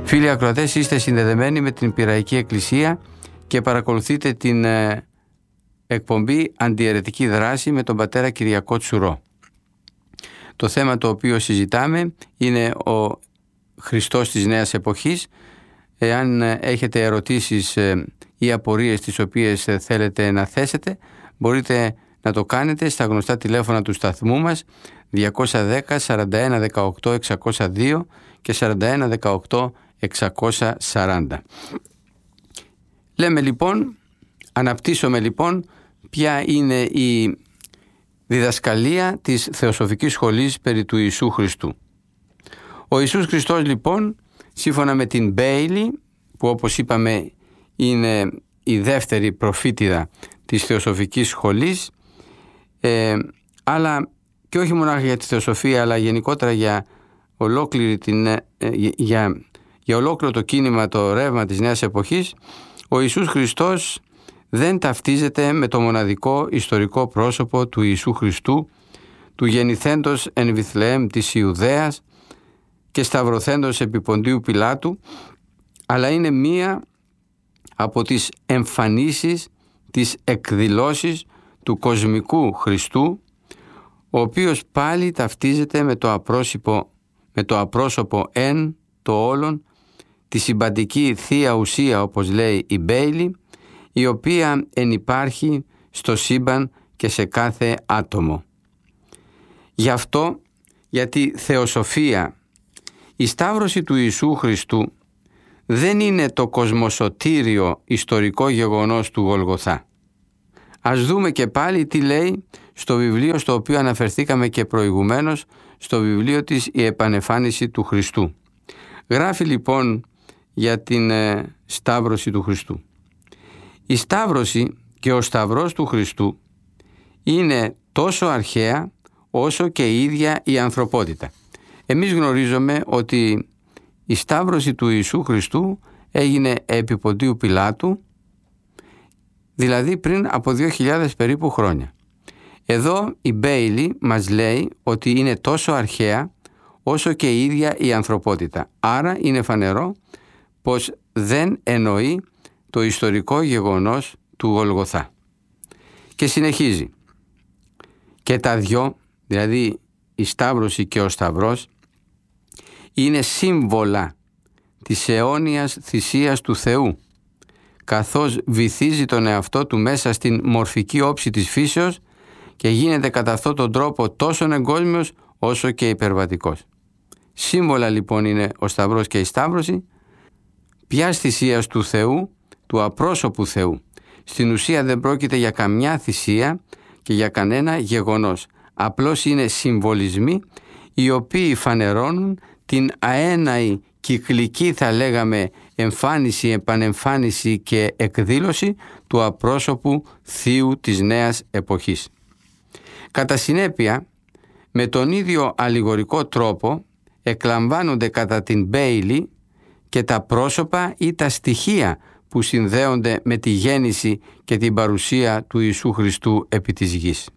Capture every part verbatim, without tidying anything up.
Φίλοι ακροατές, είστε συνδεδεμένοι με την Πειραϊκή Εκκλησία και παρακολουθείτε την ε, εκπομπή Αντιαιρετική Δράση με τον πατέρα Κυριακό Τσουρό. Το θέμα το οποίο συζητάμε είναι ο Χριστός της Νέας Εποχής. Εάν έχετε ερωτήσεις ή απορίες τις οποίες θέλετε να θέσετε, μπορείτε να το κάνετε στα γνωστά τηλέφωνα του σταθμού μας διακόσια δέκα σαράντα ένα δεκαοκτώ εξακόσια δύο και σαράντα ένα δεκαοκτώ εξακόσια σαράντα. Λέμε λοιπόν, αναπτύσσουμε λοιπόν ποια είναι η διδασκαλία της Θεοσοφικής Σχολής περί του Ιησού Χριστού. Ο Ιησούς Χριστός λοιπόν, σύμφωνα με την Μπέιλι, που όπως είπαμε είναι η δεύτερη προφήτηδα της Θεοσοφικής Σχολής, ε, αλλά και όχι μόνο για τη Θεοσοφία, αλλά γενικότερα για ολόκληρη την, ε, για, για ολόκληρο το κίνημα, το ρεύμα της Νέας Εποχής, ο Ιησούς Χριστός δεν ταυτίζεται με το μοναδικό ιστορικό πρόσωπο του Ιησού Χριστού, του γεννηθέντος εν Βιθλεέμ της Ιουδαίας και σταυρωθέντος επί Ποντίου Πιλάτου, αλλά είναι μία από τις εμφανίσεις, τις εκδηλώσεις του κοσμικού Χριστού, ο οποίος πάλι ταυτίζεται με το απρόσωπο, με το απρόσωπο εν το όλον, τη συμπαντική θεία ουσία, όπως λέει η Μπέιλι, η οποία ενυπάρχει στο σύμπαν και σε κάθε άτομο. Γι' αυτό, για τη θεοσοφία, η σταύρωση του Ιησού Χριστού δεν είναι το κοσμοσωτήριο ιστορικό γεγονός του Γολγοθά. Ας δούμε και πάλι τι λέει στο βιβλίο στο οποίο αναφερθήκαμε και προηγουμένως, στο βιβλίο της «Η Επανεφάνιση του Χριστού». Γράφει λοιπόν για την ε, σταύρωση του Χριστού. Η σταύρωση και ο σταυρός του Χριστού είναι τόσο αρχαία όσο και η ίδια η ανθρωπότητα. Εμείς γνωρίζουμε ότι η σταύρωση του Ιησού Χριστού έγινε επί Ποντίου Πιλάτου, δηλαδή πριν από δύο χιλιάδες περίπου χρόνια. Εδώ η Μπέιλι μας λέει ότι είναι τόσο αρχαία όσο και η ίδια η ανθρωπότητα. Άρα είναι φανερό πως δεν εννοεί το ιστορικό γεγονός του Γολγοθά. Και συνεχίζει. Και τα δυο, δηλαδή η σταύρωση και ο σταυρός, είναι σύμβολα της αιώνιας θυσίας του Θεού, καθώς βυθίζει τον εαυτό του μέσα στην μορφική όψη της φύσεως και γίνεται κατά αυτόν τον τρόπο τόσο εγκόσμιος όσο και υπερβατικός. Σύμβολα λοιπόν είναι ο σταυρός και η σταύρωση ποιας θυσίας του Θεού, του απρόσωπου Θεού. Στην ουσία δεν πρόκειται για καμιά θυσία και για κανένα γεγονός. Απλώς είναι συμβολισμοί οι οποίοι φανερώνουν την αέναη κυκλική, θα λέγαμε, εμφάνιση, επανεμφάνιση και εκδήλωση του απρόσωπου Θείου της Νέας Εποχής. Κατά συνέπεια, με τον ίδιο αλληγορικό τρόπο εκλαμβάνονται κατά την Μπέιλι και τα πρόσωπα ή τα στοιχεία που συνδέονται με τη γέννηση και την παρουσία του Ιησού Χριστού επί της γης.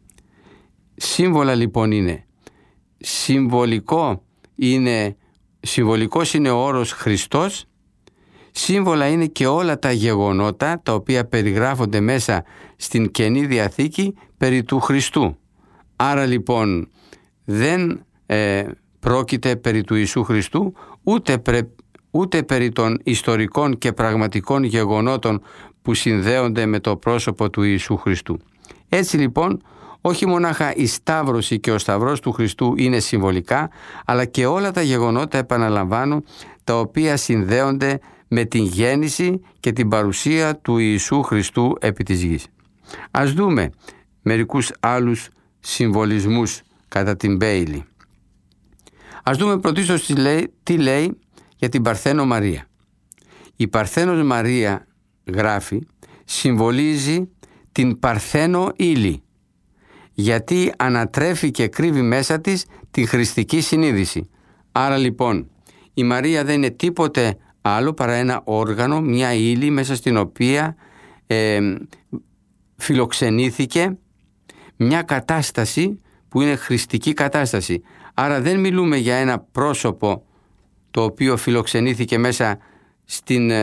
Σύμβολα λοιπόν είναι, συμβολικό είναι, συμβολικός είναι ο όρος Χριστός, σύμβολα είναι και όλα τα γεγονότα τα οποία περιγράφονται μέσα στην Καινή Διαθήκη περί του Χριστού. Άρα λοιπόν δεν ε, πρόκειται περί του Ιησού Χριστού, ούτε, πρε, ούτε περί των ιστορικών και πραγματικών γεγονότων που συνδέονται με το πρόσωπο του Ιησού Χριστού. Έτσι λοιπόν, όχι μονάχα η σταύρωση και ο σταυρός του Χριστού είναι συμβολικά, αλλά και όλα τα γεγονότα, επαναλαμβάνω, τα οποία συνδέονται με την γέννηση και την παρουσία του Ιησού Χριστού επί της γης. Ας δούμε μερικούς άλλους συμβολισμούς κατά την Μπέιλι. Ας δούμε πρωτίστως τι λέει, τι λέει για την Παρθένο Μαρία. Η Παρθένος Μαρία, γράφει, συμβολίζει την Παρθένο ύλη, γιατί ανατρέφει και κρύβει μέσα της τη χριστική συνείδηση. Άρα λοιπόν η Μαρία δεν είναι τίποτε άλλο παρά ένα όργανο, μια ύλη μέσα στην οποία ε, φιλοξενήθηκε μια κατάσταση που είναι χριστική κατάσταση. Άρα δεν μιλούμε για ένα πρόσωπο το οποίο φιλοξενήθηκε μέσα στην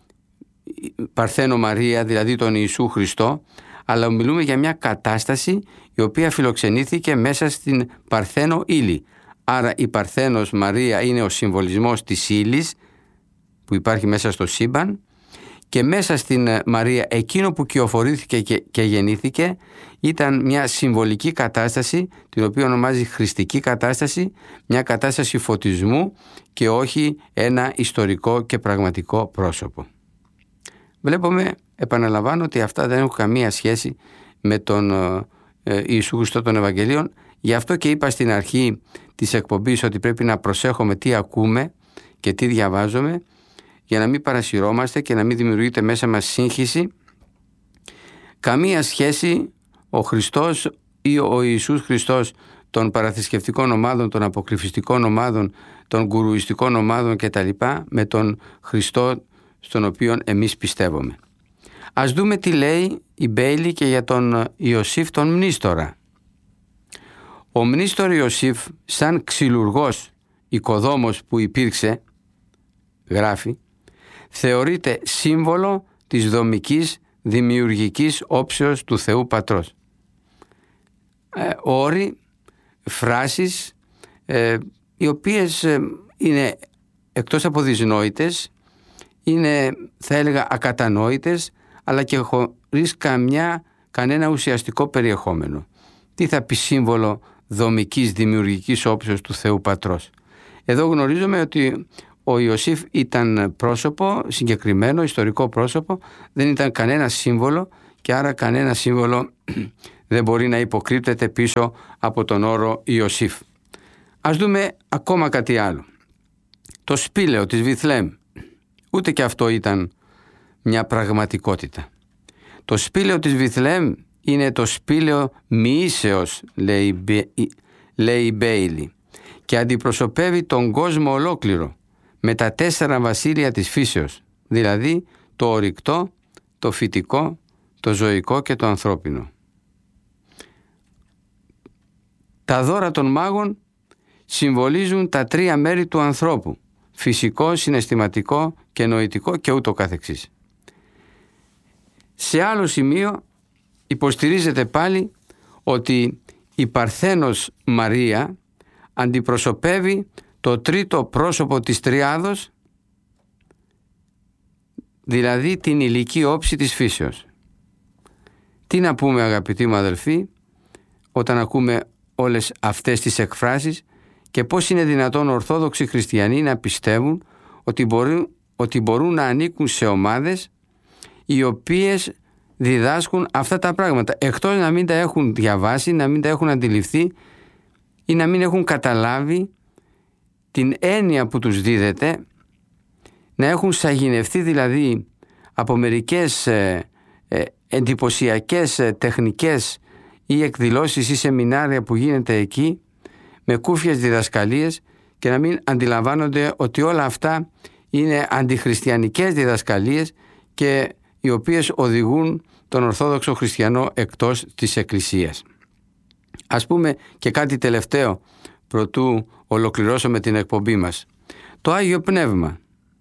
Παρθένο Μαρία, δηλαδή τον Ιησού Χριστό, αλλά μιλούμε για μια κατάσταση η οποία φιλοξενήθηκε μέσα στην Παρθένο ύλη. Άρα η Παρθένος Μαρία είναι ο συμβολισμός της ύλης που υπάρχει μέσα στο σύμπαν, και μέσα στην Μαρία εκείνο που κυοφορήθηκε και, και γεννήθηκε ήταν μια συμβολική κατάσταση, την οποία ονομάζει χρηστική κατάσταση, μια κατάσταση φωτισμού και όχι ένα ιστορικό και πραγματικό πρόσωπο. Βλέπουμε, επαναλαμβάνω, ότι αυτά δεν έχουν καμία σχέση με τον ε, Ιησού Χριστό των Ευαγγελίων. Γι' αυτό και είπα στην αρχή της εκπομπής ότι πρέπει να προσέχουμε τι ακούμε και τι διαβάζουμε, για να μην παρασυρώμαστε και να μην δημιουργείται μέσα μας σύγχυση. Καμία σχέση ο Χριστός ή ο Ιησούς Χριστός των παραθρησκευτικών ομάδων, των αποκρυφιστικών ομάδων, των γκουρουιστικών ομάδων κτλ. Με τον Χριστό στον οποίο εμείς πιστεύουμε. Ας δούμε τι λέει η Μπέιλι και για τον Ιωσήφ τον Μνήστορα. Ο Μνήστορ Ιωσήφ, σαν ξυλουργός οικοδόμος που υπήρξε, γράφει, θεωρείται σύμβολο της δομικής δημιουργικής όψεως του Θεού Πατρός. Ε, όροι, φράσεις, ε, οι οποίες ε, είναι εκτός από δυσνόητες, είναι, θα έλεγα, ακατανόητες, αλλά και χωρίς καμιά, κανένα ουσιαστικό περιεχόμενο. Τι θα πει σύμβολο δομικής δημιουργικής όψεως του Θεού Πατρός? Εδώ γνωρίζουμε ότι ο Ιωσήφ ήταν πρόσωπο, συγκεκριμένο ιστορικό πρόσωπο, δεν ήταν κανένα σύμβολο, και άρα κανένα σύμβολο δεν μπορεί να υποκρύπτεται πίσω από τον όρο Ιωσήφ. Ας δούμε ακόμα κάτι άλλο. Το σπήλαιο της Βιθλέμ, ούτε και αυτό ήταν μια πραγματικότητα. Το σπήλαιο της Βιθλέμ είναι το σπήλαιο μοιήσεως, λέει, λέει η Μπέιλι, και αντιπροσωπεύει τον κόσμο ολόκληρο με τα τέσσερα βασίλεια της φύσεως, δηλαδή το ορυκτό, το φυτικό, το ζωικό και το ανθρώπινο. Τα δώρα των μάγων συμβολίζουν τα τρία μέρη του ανθρώπου, φυσικό, συναισθηματικό και νοητικό και ούτω καθεξής. Σε άλλο σημείο υποστηρίζεται πάλι ότι η Παρθένος Μαρία αντιπροσωπεύει το τρίτο πρόσωπο της τριάδος, δηλαδή την υλική όψη της φύσεως. Τι να πούμε, αγαπητοί μου αδελφοί, όταν ακούμε όλες αυτές τις εκφράσεις, και πώς είναι δυνατόν ορθόδοξοι χριστιανοί να πιστεύουν ότι μπορούν, ότι μπορούν να ανήκουν σε ομάδες οι οποίες διδάσκουν αυτά τα πράγματα, εκτός να μην τα έχουν διαβάσει, να μην τα έχουν αντιληφθεί ή να μην έχουν καταλάβει την έννοια που τους δίδεται, να έχουν σαγηνευτεί δηλαδή από μερικές ε, ε, εντυπωσιακές ε, τεχνικές ή εκδηλώσεις ή σεμινάρια που γίνεται εκεί με κούφιες διδασκαλίες, και να μην αντιλαμβάνονται ότι όλα αυτά είναι αντιχριστιανικές διδασκαλίες και οι οποίες οδηγούν τον Ορθόδοξο Χριστιανό εκτός της Εκκλησίας. Ας πούμε και κάτι τελευταίο προτού ολοκληρώσουμε την εκπομπή μας. Το Άγιο Πνεύμα,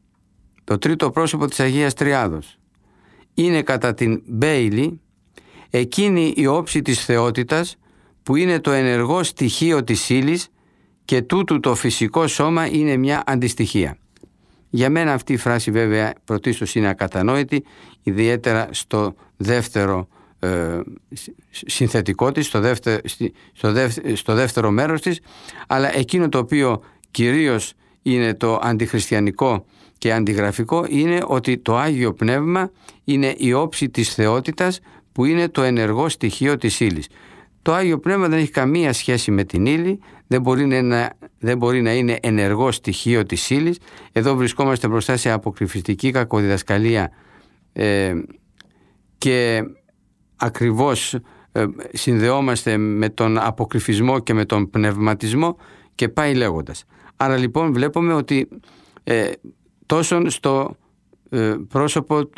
το τρίτο πρόσωπο της Αγίας Τριάδος, είναι κατά την Μπέιλι εκείνη η όψη της θεότητας που είναι το ενεργό στοιχείο της ύλης, και τούτου το φυσικό σώμα είναι μια αντιστοιχία. Για μένα αυτή η φράση βέβαια πρωτίστως είναι ακατανόητη, ιδιαίτερα στο δεύτερο ε, συνθετικό της, στο δεύτερο, στο, δεύτερο, στο δεύτερο μέρος της, αλλά εκείνο το οποίο κυρίως είναι το αντιχριστιανικό και αντιγραφικό είναι ότι το Άγιο Πνεύμα είναι η όψη της θεότητας που είναι το ενεργό στοιχείο της ύλης. Το Άγιο Πνεύμα δεν έχει καμία σχέση με την ύλη, δεν μπορεί να, δεν μπορεί να είναι ενεργό στοιχείο της ύλης. Εδώ βρισκόμαστε μπροστά σε αποκρυφιστική κακοδιδασκαλία ε, και ακριβώς ε, συνδεόμαστε με τον αποκρυφισμό και με τον πνευματισμό και πάει λέγοντας. Άρα λοιπόν βλέπουμε ότι ε, τόσο στο ε, πρόσωπο,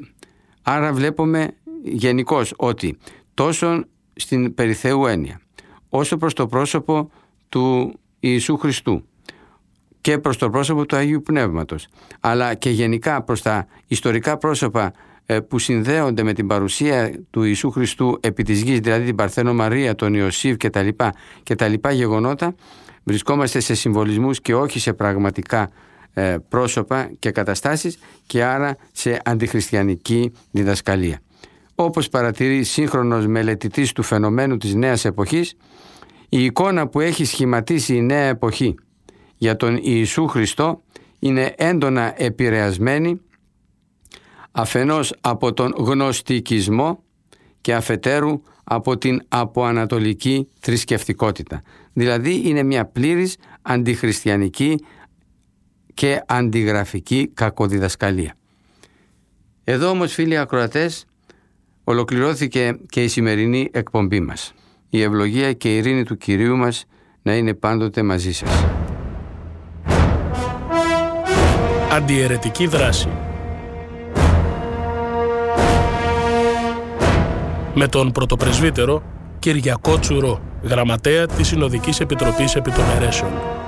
άρα βλέπουμε γενικώς ότι τόσο στην περί Θεού έννοια, όσο προς το πρόσωπο του Ιησού Χριστού και προς το πρόσωπο του Αγίου Πνεύματος, αλλά και γενικά προς τα ιστορικά πρόσωπα που συνδέονται με την παρουσία του Ιησού Χριστού επί της γης, δηλαδή την Παρθένο Μαρία, τον Ιωσήφ και τα λοιπά, και τα λοιπά γεγονότα, βρισκόμαστε σε συμβολισμούς και όχι σε πραγματικά ε, πρόσωπα και καταστάσεις, και άρα σε αντιχριστιανική διδασκαλία. Όπως παρατηρεί σύγχρονος μελετητής του φαινομένου της νέας εποχής, η εικόνα που έχει σχηματίσει η νέα εποχή για τον Ιησού Χριστό είναι έντονα επηρεασμένη αφενός από τον γνωστικισμό και αφετέρου από την αποανατολική θρησκευτικότητα. Δηλαδή είναι μια πλήρης αντιχριστιανική και αντιγραφική κακοδιδασκαλία. Εδώ όμως, φίλοι ακροατές, ολοκληρώθηκε και η σημερινή εκπομπή μας. Η ευλογία και η ειρήνη του Κυρίου μας να είναι πάντοτε μαζί σας. Αντιαιρετική δράση με τον πρωτοπρεσβύτερο Κυριακό Τσουρό, γραμματέα της Συνοδικής Επιτροπής επί των Αιρέσεων.